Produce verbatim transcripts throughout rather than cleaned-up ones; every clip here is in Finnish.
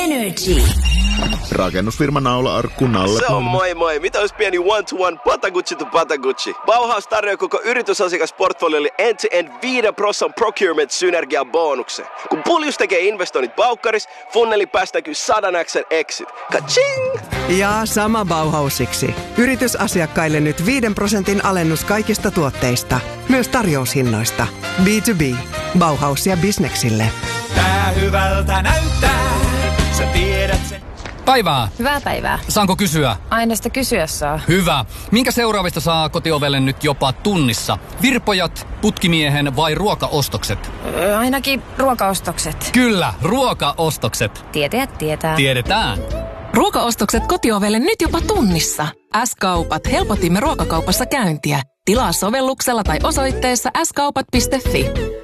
Energy. Rakennusfirma Naula-arkku Nalle. Se on moi moi. Mitä olisi pieni one-to-one Patagucci to Patagucci? Bauhaus tarjoaa koko yritysasiakasportfoliolle end-to-end viiden prosentin procurement-synergian bonuksen. Kun Puljus tekee investoinnit Baukkaris, funneli päästäkyy sadan X:n exit. Ka-ching! Ja sama Bauhausiksi. Yritysasiakkaille nyt viiden prosentin alennus kaikista tuotteista. Myös tarjoushinnoista. B to B. Bauhaus ja bisneksille. Tää hyvältä näyttää. Sä tiedät sen. Päivää. Hyvää päivää. Saanko kysyä? Aina sitä kysyä saa. Hyvä. Minkä seuraavista saa kotiovelle nyt jopa tunnissa? Virpojat, putkimiehen vai ruokaostokset? Öö, ainakin ruokaostokset. Kyllä, ruokaostokset. Tietäjät tietää. Tiedetään. Ruokaostokset kotiovelle nyt jopa tunnissa. S-kaupat helpotimme ruokakaupassa käyntiä. Tilaa sovelluksella tai osoitteessa s kaupat piste fi.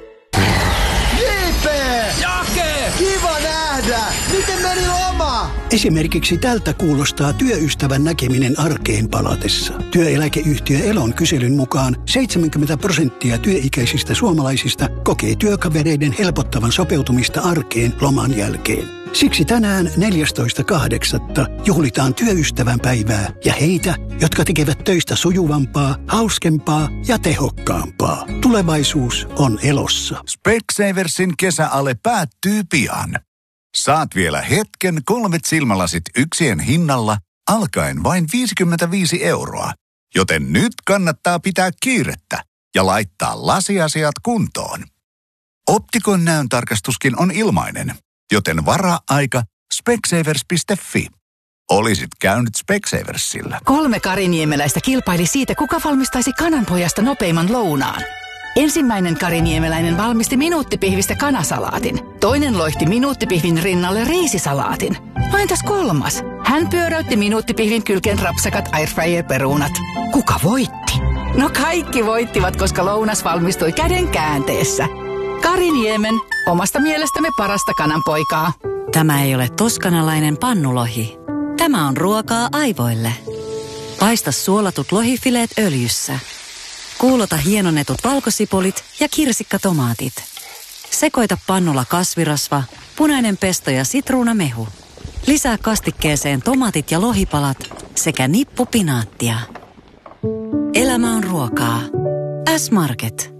J P! Jake! Kiva nähdä! Miten meni loma? Esimerkiksi tältä kuulostaa työystävän näkeminen arkeen palatessa. Työeläkeyhtiö Elon kyselyn mukaan seitsemänkymmentä prosenttia työikäisistä suomalaisista kokee työkavereiden helpottavan sopeutumista arkeen loman jälkeen. Siksi tänään neljästoista kahdeksatta juhlitaan työystävän päivää ja heitä, jotka tekevät töistä sujuvampaa, hauskempaa ja tehokkaampaa. Tulevaisuus on Elossa. Specsaversin kesäale päättyy pian. Saat vielä hetken kolmet silmälasit yksien hinnalla alkaen vain viisikymmentäviisi euroa. Joten nyt kannattaa pitää kiirettä ja laittaa lasiasiat kuntoon. Optikon näöntarkastuskin on ilmainen, joten varaa aika specsavers piste fi. Olisit käynyt Specsaversilla. Kolme kariniemeläistä kilpaili siitä, kuka valmistaisi kananpojasta nopeimman lounaan. Ensimmäinen kariniemeläinen valmisti minuuttipihvistä kanasalaatin. Toinen loihti minuuttipihvin rinnalle riisisalaatin. No entäs kolmas? Hän pyöräytti minuuttipihvin kylkeen rapsakat airfryer-perunat. Kuka voitti? No kaikki voittivat, koska lounas valmistui käden käänteessä. Kariniemen, omasta mielestämme parasta kananpoikaa. Tämä ei ole toskanalainen pannulohi. Tämä on ruokaa aivoille. Paista suolatut lohifileet öljyssä. Kuulota hienonnetut valkosipulit ja kirsikkatomaatit. Sekoita pannulla kasvirasva, punainen pesto ja sitruunamehu. Lisää kastikkeeseen tomaatit ja lohipalat sekä nippu pinaattia. Elämä on ruokaa. S-Market.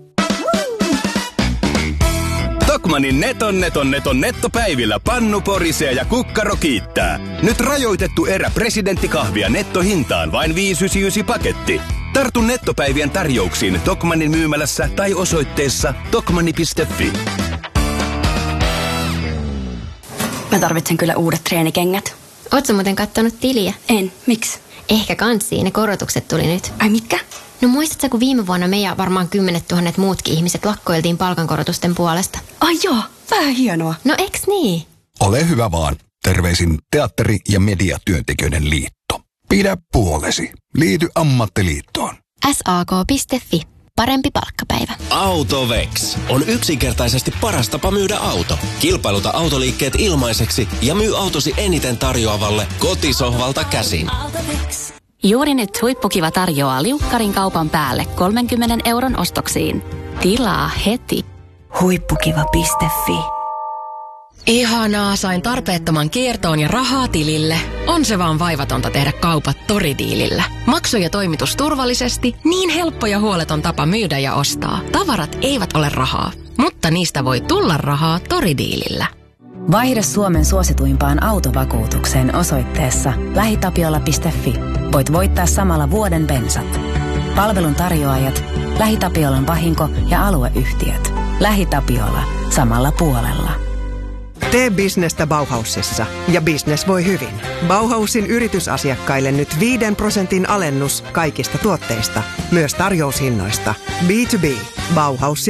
Tokmannin neton neton neton nettopäivillä pannu porisee ja kukkaro kiittää. Nyt rajoitettu erä presidenttikahvia nettohintaan vain viisi yhdeksänkymmentäyhdeksän paketti. Tartu nettopäivien tarjouksiin Tokmannin myymälässä tai osoitteessa tokmanni piste fi. Mä tarvitsen kyllä uudet treenikengät. Ootko muuten kattonut tiliä? En. Miksi? Ehkä kanssiin. Ne korotukset tuli nyt. Ai mitkä? No muistatko, kun viime vuonna me ja varmaan kymmenet tuhannet muutkin ihmiset lakkoiltiin palkankorotusten puolesta? Ai joo, vähän hienoa. No eks niin? Ole hyvä vaan. Terveisin Teatteri- ja Mediatyöntekijöiden liitto. Pidä puolesi. Liity ammattiliittoon. S A K piste fi. Parempi palkkapäivä. Autovex on yksinkertaisesti paras tapa myydä auto. Kilpailuta autoliikkeet ilmaiseksi ja myy autosi eniten tarjoavalle kotisohvalta käsin. Autovex. Juuri nyt Huippukiva tarjoaa liukkarin kaupan päälle kolmenkymmenen euron ostoksiin. Tilaa heti. Huippukiva piste fi. Ihanaa, sain tarpeettoman kiertoon ja rahaa tilille. On se vaan vaivatonta tehdä kaupat Toridiilillä. Maksu ja toimitus turvallisesti, niin helppo ja huoleton tapa myydä ja ostaa. Tavarat eivät ole rahaa, mutta niistä voi tulla rahaa Toridiilillä. Vaihda Suomen suosituimpaan autovakuutukseen osoitteessa lähitapiola piste fi. Voit voittaa samalla vuoden bensat. Palvelun tarjoajat, LähiTapiolan vahinko- ja alueyhtiöt. LähiTapiola. Samalla puolella. Tee bisnestä Bauhausissa ja bisnes voi hyvin. Bauhausin yritysasiakkaille nyt viiden prosentin alennus kaikista tuotteista, myös tarjoushinnoista. B to B. Bauhaus